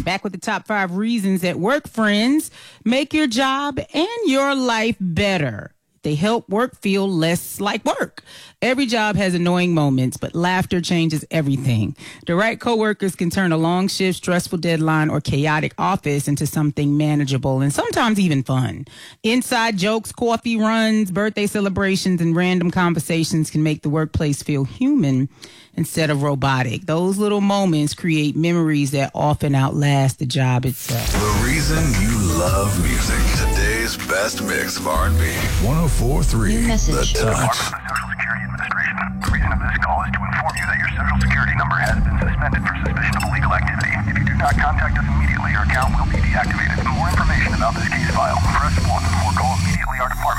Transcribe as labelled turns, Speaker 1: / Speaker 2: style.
Speaker 1: Back with the top 5 reasons that work friends make your job and your life better. They help work feel less like work. Every job has annoying moments, but laughter changes everything. The right coworkers can turn a long shift, stressful deadline, or chaotic office into something manageable and sometimes even fun. Inside jokes, coffee runs, birthday celebrations, and random conversations can make the workplace feel human instead of robotic. Those little moments create memories that often outlast the job itself.
Speaker 2: The reason you love music. Today's best mix of R&B. 104.3
Speaker 3: New message.
Speaker 2: The Touch.
Speaker 4: Department of the Social Security Administration. The reason of this call is to inform you that your Social Security number has been suspended for suspicion of illegal activity. If you do not contact us immediately, your account will be deactivated. For more information about this case file, press 1 or call immediately our department.